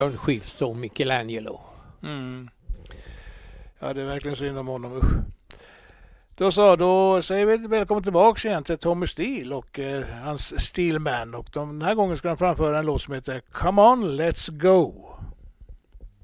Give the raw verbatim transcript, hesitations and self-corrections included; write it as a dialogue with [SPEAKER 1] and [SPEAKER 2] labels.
[SPEAKER 1] Skifts och Michelangelo.
[SPEAKER 2] Mm. Ja, det är verkligen synd om honom, usch. Då så, då säger vi välkommen tillbaka igen till Tommy Steele och eh, hans Steelman. Och de, den här gången ska de framföra en låt som heter Come On, Let's Go.